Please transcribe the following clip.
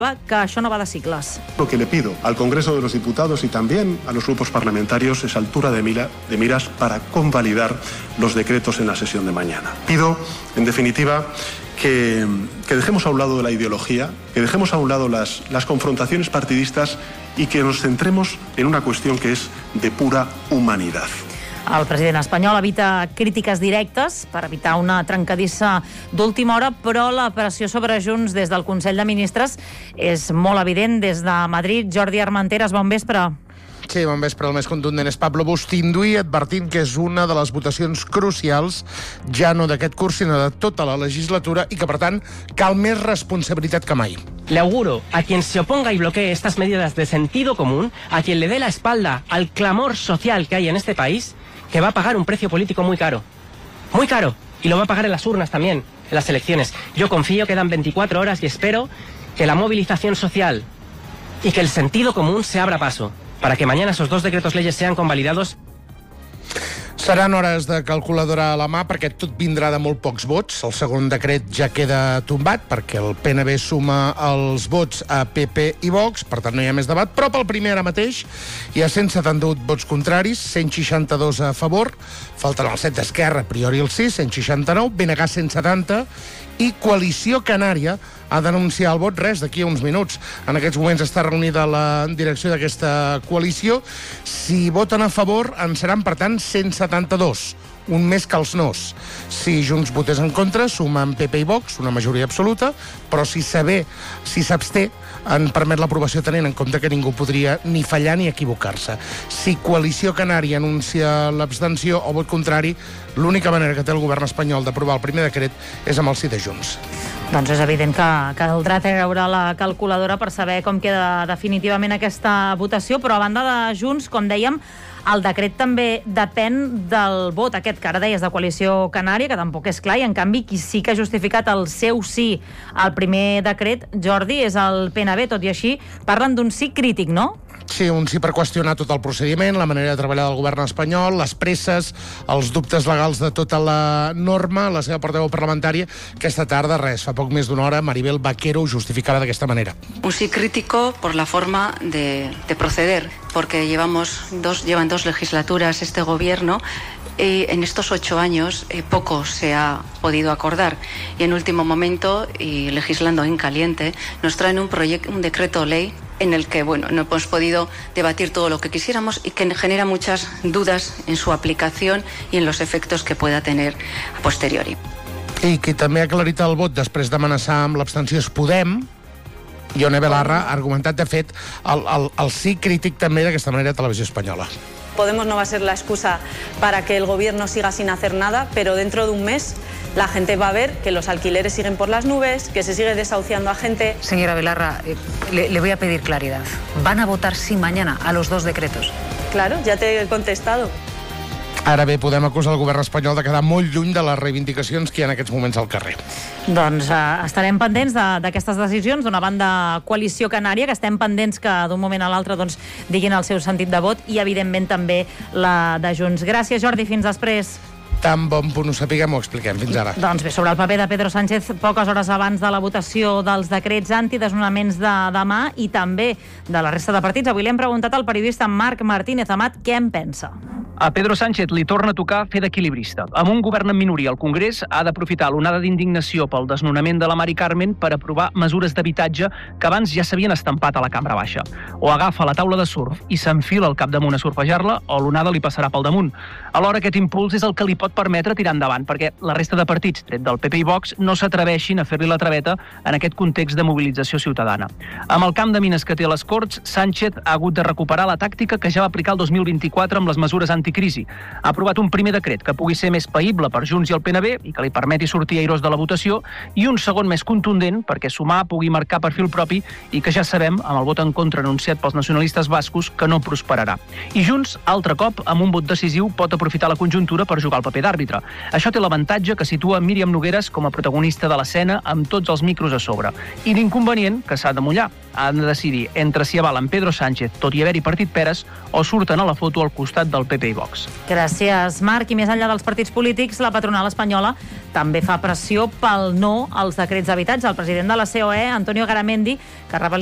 que això no va de cicles. Lo que le pido al Congreso de los Diputados y también a los grupos parlamentarios es altura de miras para convalidar los decretos en la sesión de mañana. Pido, en definitiva, que dejemos a un lado la ideología, que dejemos a un lado las confrontaciones partidistas y que nos centremos en una cuestión que es de pura humanidad. El president espanyol evita crítiques directes per evitar una trencadissa d'última hora, però la pressió sobre Junts des del Consell de Ministres és molt evident. Des de Madrid, Jordi Armenteres, bon vespre. Sí, bon vespre. El més contundent és Pablo Bustinduy, advertint que és una de les votacions crucials, ja no d'aquest curs, sinó de tota la legislatura, i que, per tant, cal més responsabilitat que mai. Le auguro a quien se oponga y bloquee estas medidas de sentido común, a quien le dé la espalda al clamor social que hay en este país, que va a pagar un precio político muy caro, y lo va a pagar en las urnas también, en las elecciones. Yo confío, quedan 24 horas y espero que la movilización social y que el sentido común se abra paso para que mañana esos 2 decretos leyes sean convalidados. Seran hores de calculadora a la mà perquè tot vindrà de molt pocs vots. El segon decret ja queda tombat perquè el PNB suma els vots a PP i Vox, per tant no hi ha més debat, però pel primer ara mateix hi ha 178 vots contraris, 162 a favor, falten els 7 d'Esquerra, a priori el 6, 169, BNG 170, i Coalició Canària ha d'anunciar el vot d'aquí a uns minuts. En aquests moments està reunida la direcció d'aquesta coalició. Si voten a favor, en seran, per tant, 172, un més que els nos. Si Junts votés en contra, sumen PP i Vox, una majoria absoluta, però si s'absté, en permet l'aprovació tenint en compte que ningú podria ni fallar ni equivocar-se. Si Coalició Canària anuncia l'abstenció o vot contrari, l'única manera que té el govern espanyol d'aprovar el primer decret és amb el sí de Junts. Doncs és evident que caldrà treure la calculadora per saber com queda definitivament aquesta votació, però a banda de Junts, com dèiem, el decret també depèn del vot aquest que ara deies de Coalició Canària, que tampoc és clar, i en canvi qui sí que ha justificat el seu sí al primer decret, Jordi, és el PNB. Tot i així, parlen d'un sí crític, no? Sí, un sí per qüestionar tot el procediment, la manera de treballar del govern espanyol, les presses, els dubtes legals de tota la norma. La seva portaveu parlamentària, aquesta tarda, fa poc més d'una hora, Maribel Vaquero, ho justificava d'aquesta manera. Un sí crítico por la forma de proceder, porque llevan 2 legislaturas este gobierno. En estos 8 años poco se ha podido acordar y en último momento, y legislando en caliente, nos traen un decreto ley en el que no hemos podido debatir todo lo que quisiéramos y que genera muchas dudas en su aplicación y en los efectos que pueda tener a posteriori. I qui també ha aclarit el vot després d'amenaçar amb l'abstenció és Podem. Ione Belarra ha argumentat, de fet, el sí crític també d'aquesta manera a Televisió Espanyola. Podemos no va a ser la excusa para que el gobierno siga sin hacer nada, pero dentro de un mes la gente va a ver que los alquileres siguen por las nubes, que se sigue desahuciando a gente. Señora Belarra, le voy a pedir claridad. ¿Van a votar sí mañana a los 2 decretos? Claro, ya te he contestado. Ara bé, podem acusar el govern espanyol de quedar molt lluny de les reivindicacions que hi ha en aquests moments al carrer. Doncs estarem pendents d'aquestes decisions. D'una banda, Coalició Canària, que estem pendents que d'un moment a l'altre diguin el seu sentit de vot, i evidentment també la de Junts. Gràcies, Jordi, fins després. Tan bon punt ho sapiguem, ho expliquem. Fins ara. Doncs bé, sobre el paper de Pedro Sánchez, poques hores abans de la votació dels decrets antidesnonaments de demà i també de la resta de partits, avui li hem preguntat al periodista Marc Martínez Amat què en pensa. A Pedro Sánchez li torna a tocar fer d'equilibrista. Amb un govern en minoria al Congrés, ha d'aprofitar l'onada d'indignació pel desnonament de la Mari Carmen per aprovar mesures d'habitatge que abans ja s'havien estampat a la cambra baixa. O agafa la taula de surf i s'enfila al capdamunt a surfejar-la, o l'onada li passarà pel damunt. Alhora, aquest impuls és el que li pot permetre tirar endavant, perquè la resta de partits, tret del PP i Vox, no s'atreveixin a fer-li la traveta en aquest context de mobilització ciutadana. Amb el camp de mines que té a les Corts, Sánchez ha hagut de recuperar la tàctica que ja va aplicar el 2024 amb les mesures anticrisi. Ha aprovat un primer decret que pugui ser més païble per Junts i el PNB i que li permeti sortir airós de la votació, i un segon més contundent perquè Sumar pugui marcar perfil propi i que ja sabem, amb el vot en contra anunciat pels nacionalistes bascos, que no prosperarà. I Junts, altre cop, amb un vot decisiu, pot aprofitar la conjuntura per jugar el paper d'àrbitre. Això té l'avantatge que situa Míriam Nogueras com a protagonista de l'escena amb tots els micros a sobre. I l'inconvenient que s'ha de mullar. Han de decidir entre si avalen Pedro Sánchez, tot i haver-hi partit peres, o surten a la foto al costat del PP i Vox. Gràcies, Marc. I més enllà dels partits polítics, la patronal espanyola també fa pressió pel no als decrets d'habitatge. El president de la COE, Antonio Garamendi, que